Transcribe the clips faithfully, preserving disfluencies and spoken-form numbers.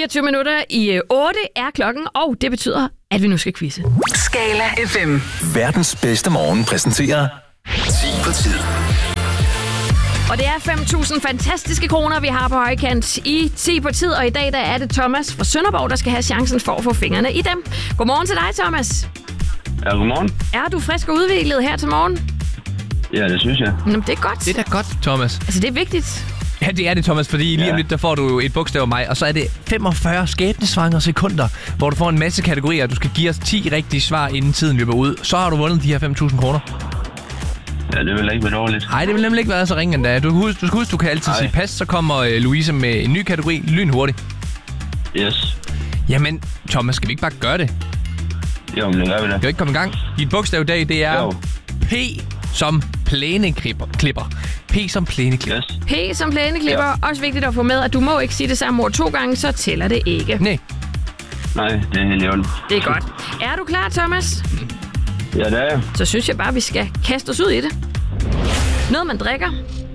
niogtyve minutter i otte er klokken, og det betyder, at vi nu skal quizze. Skala F M. Verdens bedste morgen præsenterer ti på tid. Og det er fem tusind fantastiske kroner, vi har på højkant i ti på tid. Og i dag der er det Thomas fra Sønderborg, der skal have chancen for at få fingrene i dem. Godmorgen til dig, Thomas. Ja, godmorgen. Er du frisk og udviklet her til morgen? Ja, det synes jeg. Jamen, det er godt. Det er da godt, Thomas. Altså, det er vigtigt. Ja, det er det, Thomas, fordi lige Ja. om lidt, der får du jo et bogstav af mig, og så er det femogfyrre skæbnesvangre sekunder, hvor du får en masse kategorier, og du skal give os ti rigtige svar, inden tiden løber ud. Så har du vundet de her fem tusind kroner. Ja, det vil ikke være dårligt. Nej, det vil nemlig ikke være så ringe endda. Du, husk, du skal huske, du kan altid Ej. sige pas, så kommer øh, Louise med en ny kategori lynhurtigt. Yes. Jamen, Thomas, skal vi ikke bare gøre det? Jo, men det gør vi da. Skal vi ikke komme i gang? Dit bogstav i dag, det er Jo. P som plæneklipper. Klipper. P som plæneklipper. Yes. P som plæneklipper. Ja. Også vigtigt at få med, at du må ikke sige det samme ord to gange, så tæller det ikke. Nej. Nej, det er helt i orden. Det er godt. Er du klar, Thomas? Ja, det er jeg. Så synes jeg bare, vi skal kaste os ud i det. Noget, man drikker.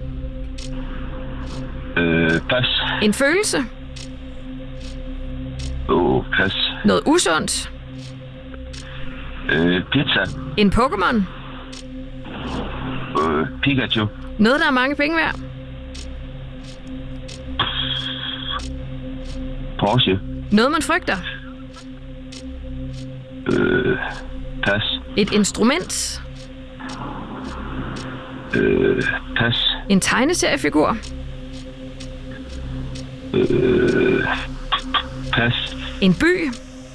Øh, pas. En følelse. Åh, oh, pas. Noget usundt. Øh, pizza. En Pokémon. Øh, Pikachu. Noget, der er mange penge værd. Porsche. Noget, man frygter. Øh, pas. Et instrument. Øh, pas. En tegneseriefigur. Øh, pas. En by.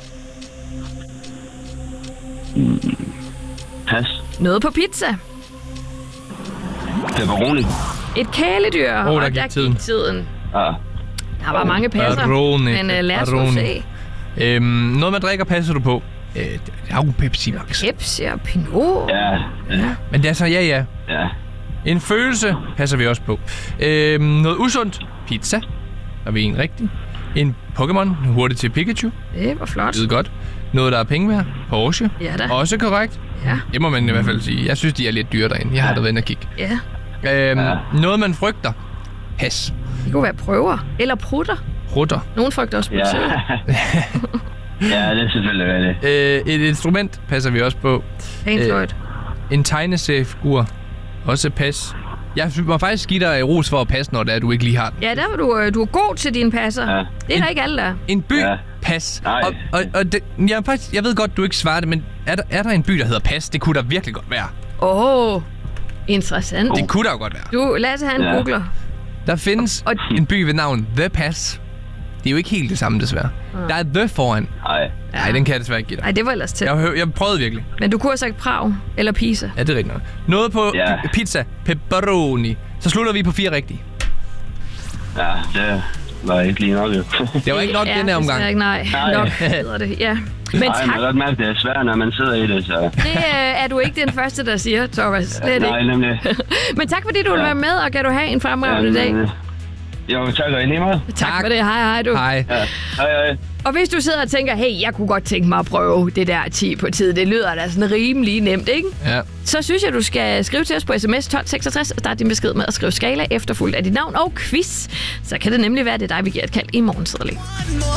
Pas. Noget på pizza. Pepperoni. Et kæledyr. Åh, der og gik der tiden. gik tiden. Ah, Der var mange passer. Barone, Men uh, lad os nu Barone. se. Øhm, noget, man drikker, passer du på. Øh, det er jo Pepsi Max. Pepsi og Pinot. ja. Ja. Men det er så ja, ja. Ja. En følelse passer vi også på. Øhm, noget usundt. Pizza. Der er vi en rigtig. En Pokémon. Hurtigt til Pikachu. Det var flot. Det er godt. Noget, der er penge værd. Porsche. Ja da. Også korrekt. Ja, Det må man i hvert fald sige. Jeg synes, de er lidt dyre derinde. Jeg har da været inde og kigge. ja. Øhm, Ja. Noget, man frygter. Pas. Det kunne være prøver. Eller prutter. Rutter. Nogen frygter også Ja. prutter. Ja, det er selvfølgelig rigtigt. Øh, et instrument passer vi også på. Pink Øh, Floyd. En tegneseriefigur. Også pas. Jeg må faktisk give dig ros for at passe, når det er, du ikke lige har den. Ja, der var du, øh, du er god til dine passer. Ja. Det er der ikke alle, der. En by. Ja. Pas. Nej. Og, og, og det, jeg, faktisk, jeg ved godt, du ikke svarer det, men er der, er der en by, der hedder Pas? Det kunne der virkelig godt være. Åh, oh, interessant. Det kunne der jo godt være. Du, Lasse, han Ja. googler. Der findes Og- en by ved navn The Pas. Det er jo ikke helt det samme, desværre. Der er The foran. Nej. Nej, den kan jeg desværre ikke give dig. Nej, det var ellers til. Jeg, jeg, jeg prøvede virkelig. Men du kunne have sagt Prag eller Pisa. Ja, det er rigtigt nok. Noget på Ja. pi- pizza. Pepperoni. Så slutter vi på fire rigtige. Ja, det var ikke lige nok, jo. Det var ikke nok Ja, den her omgang. desværre ikke, nej. Nej. Nok hedder det, ja. Men Nej, man tak. kan godt mærke, det er svært, når man sidder i det, så... Det øh, er du ikke den første, der siger, Thomas. Slet Nej, ikke. nemlig. Men tak, fordi du ville Ja. være med, og kan du have en fremragende dag. øh, Jo, tak og i lige måde. Tak Tak. for det. Hej, hej du. Hej. Ja, hej, hej. Og hvis du sidder og tænker, hey, jeg kunne godt tænke mig at prøve det der ti på tid, det lyder da sådan rimelig nemt, ikke? Ja. Så synes jeg, du skal skrive til os på sms tolv seksogtres og starte din besked med at skrive skala efterfulgt af dit navn og quiz. Så kan det nemlig være, det er dig, vi giver et kald i morgen tidlig.